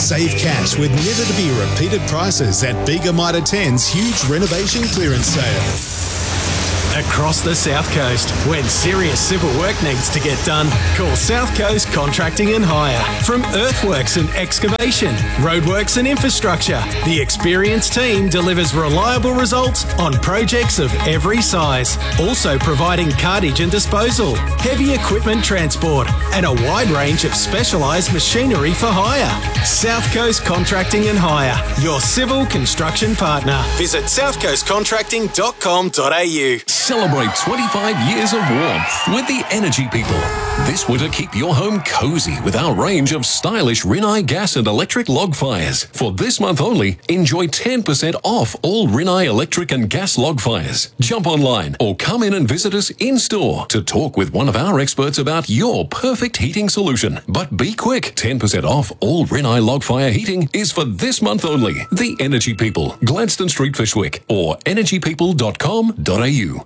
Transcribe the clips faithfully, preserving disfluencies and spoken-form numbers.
Save cash with never-to-be-repeated prices at Bega Mitre ten's huge renovation clearance sale. Across the South Coast, when serious civil work needs to get done, call South Coast Contracting and Hire. From earthworks and excavation, roadworks and infrastructure, the experienced team delivers reliable results on projects of every size. Also providing cartage and disposal, heavy equipment transport, and a wide range of specialised machinery for hire. South Coast Contracting and Hire, your civil construction partner. Visit south coast contracting dot com dot a u. Celebrate twenty-five years of warmth with the Energy People. This winter, keep your home cozy with our range of stylish Rinnai gas and electric log fires. For this month only, enjoy ten percent off all Rinnai electric and gas log fires. Jump online or come in and visit us in-store to talk with one of our experts about your perfect heating solution. But be quick, ten percent off all Rinnai log fire heating is for this month only. The Energy People, Gladstone Street, Fishwick, or energy people dot com dot a u.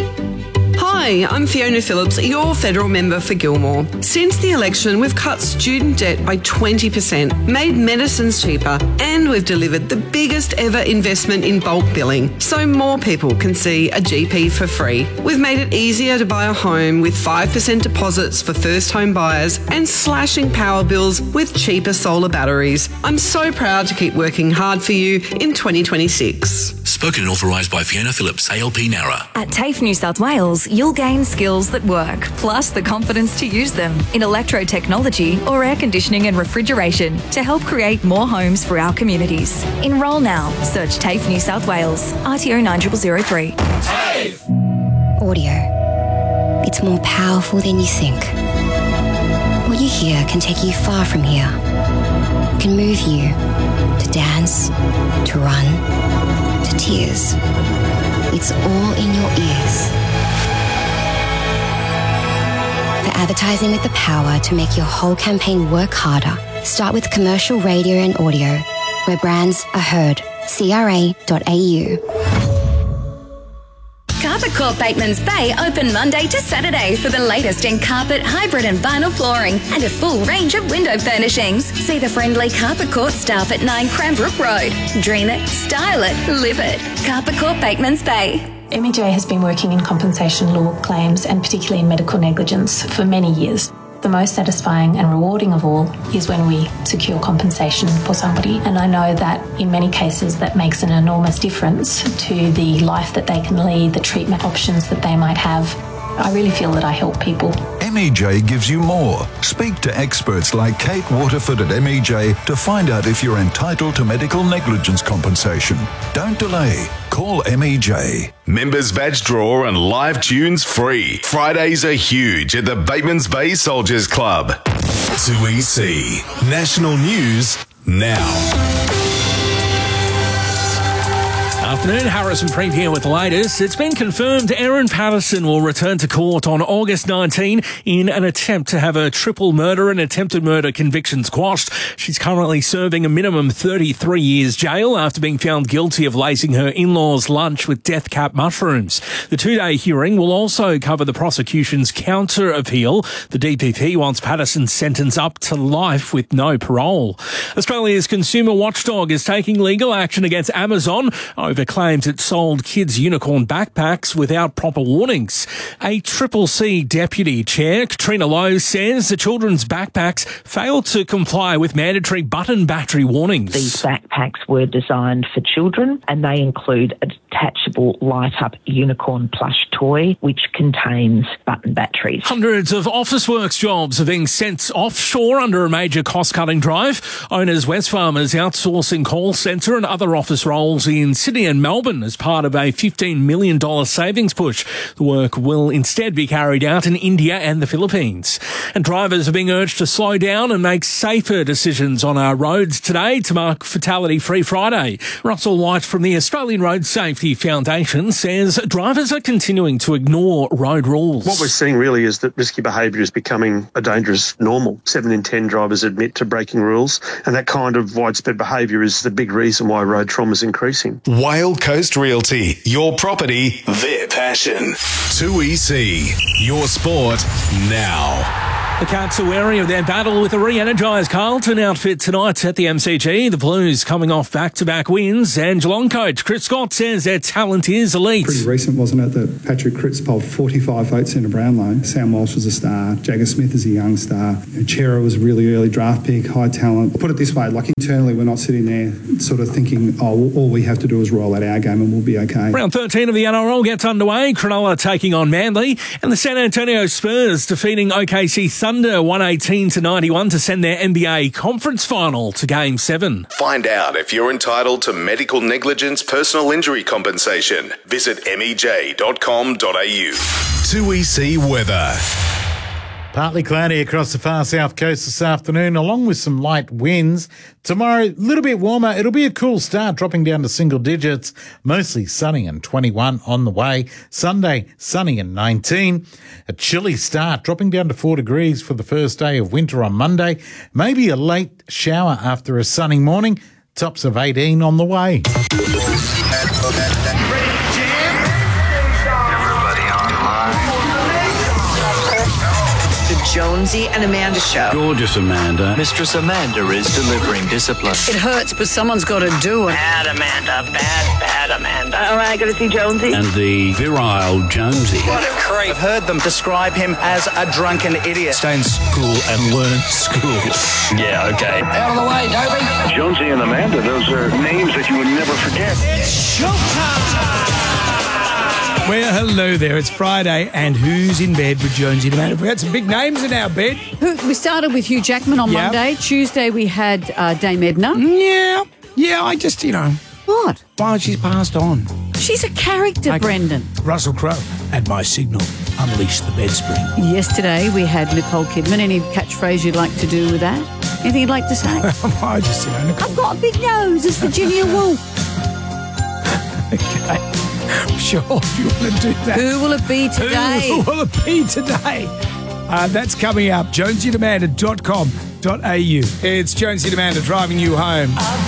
Hi, I'm Fiona Phillips, your federal member for Gilmore. Since the election, we've cut student debt by twenty percent, made medicines cheaper, and we've delivered the biggest ever investment in bulk billing, so more people can see a G P for free. We've made it easier to buy a home with five percent deposits for first home buyers and slashing power bills with cheaper solar batteries. I'm so proud to keep working hard for you in twenty twenty-six. Spoken and authorised by Fiona Phillips, A L P Nara. At TAFE New South Wales, you'll gain skills that work, plus the confidence to use them in electrotechnology or air conditioning and refrigeration to help create more homes for our communities. Enrol now. Search TAFE New South Wales. R T O nine zero zero three. TAFE! Audio. It's more powerful than you think. What you hear can take you far from here. Can move you to dance, to run, to tears. It's all in your ears. For advertising with the power to make your whole campaign work harder, start with commercial radio and audio, where brands are heard. C R A dot A U. Carpet Corp Batemans Bay open Monday to Saturday for the latest in carpet, hybrid and vinyl flooring and a full range of window furnishings. See the friendly Carpet Corp staff at nine Cranbrook Road. Dream it, style it, live it. Carpet Corp Batemans Bay. M E J has been working in compensation law claims and particularly in medical negligence for many years. The most satisfying and rewarding of all is when we secure compensation for somebody, and I know that in many cases that makes an enormous difference to the life that they can lead, the treatment options that they might have. I really feel that I help people. M E J gives you more. Speak to experts like Kate Waterford at M E J to find out if you're entitled to medical negligence compensation. Don't delay. Call M E J. Members badge draw and live tunes free. Fridays are huge at the Batemans Bay Soldiers Club. two E C. National News now. Afternoon, Harrison Preet here with the latest. It's been confirmed Erin Patterson will return to court on August nineteenth in an attempt to have a triple murder and attempted murder convictions quashed. She's currently serving a minimum thirty-three years jail after being found guilty of lacing her in-laws' lunch with death cap mushrooms. The two-day hearing will also cover the prosecution's counter-appeal. The D P P wants Patterson's sentence up to life with no parole. Australia's consumer watchdog is taking legal action against Amazon over claims it sold kids' unicorn backpacks without proper warnings. A Triple C deputy chair, Katrina Lowe, says the children's backpacks failed to comply with mandatory button battery warnings. These backpacks were designed for children and they include a detachable light-up unicorn plush toy which contains button batteries. Hundreds of Officeworks jobs are being sent offshore under a major cost-cutting drive. Owners Wesfarmers outsourcing call centre and other office roles in Sydney and Melbourne as part of a fifteen million dollars savings push. The work will instead be carried out in India and the Philippines. And drivers are being urged to slow down and make safer decisions on our roads today to mark Fatality-Free Friday. Russell White from the Australian Road Safety Foundation says drivers are continuing to ignore road rules. What we're seeing really is that risky behaviour is becoming a dangerous normal. Seven in ten drivers admit to breaking rules, and that kind of widespread behaviour is the big reason why road trauma is increasing. Whale Coast Realty, your property, their passion. two E C, your sport now. The Cats are wary of their battle with a re-energised Carlton outfit tonight at the M C G. The Blues coming off back-to-back wins, and Geelong coach Chris Scott says their talent is elite. Pretty recent, wasn't it, that Patrick Cripps polled forty-five votes in a Brownlow. Sam Walsh was a star. Jagger Smith is a young star. Chera was a really early draft pick, high talent. Put it this way, like internally we're not sitting there sort of thinking, oh, all we have to do is roll out our game and we'll be okay. Round thirteen of the N R L gets underway. Cronulla taking on Manly, and the San Antonio Spurs defeating O K C Thunder one eighteen to ninety-one to send their N B A conference final to Game seven. Find out if you're entitled to medical negligence personal injury compensation. Visit m e j dot com dot a u. two E C weather. Partly cloudy across the far south coast this afternoon, along with some light winds. Tomorrow, a little bit warmer. It'll be a cool start, dropping down to single digits. Mostly sunny and twenty-one on the way. Sunday, sunny and nineteen. A chilly start, dropping down to four degrees for the first day of winter on Monday. Maybe a late shower after a sunny morning. Tops of eighteen on the way. Jonesy and Amanda show. Gorgeous Amanda. Mistress Amanda is delivering discipline. It hurts, but someone's got to do it. Bad Amanda. Bad, bad Amanda. All right, got to see Jonesy. And the virile Jonesy. What a creep. I've heard them describe him as a drunken idiot. Stay in school and learn school. Yeah, okay. Out of the way, Toby. Jonesy and Amanda, those are names that you would never forget. It's showtime. Well, hello there. It's Friday, and who's in bed with Jonesy and Amanda? We had some big names in our bed. Who, we started with Hugh Jackman on Yep. Monday. Tuesday we had uh, Dame Edna. Yeah, yeah. I just, you know, What? well, she's passed on. She's a character, Okay. Brendan. Russell Crowe, at my signal, unleash the bed spring. Yesterday we had Nicole Kidman. Any catchphrase you'd like to do with that? Anything you'd like to say? I just, you know, Nicole. I've got a big nose. It's Virginia Woolf. Okay. Sure, if you want to do that. Who will it be today? Who will it be today? Uh, that's coming up. jonesy and amanda dot com dot a u. It's Jonesy and Amanda driving you home.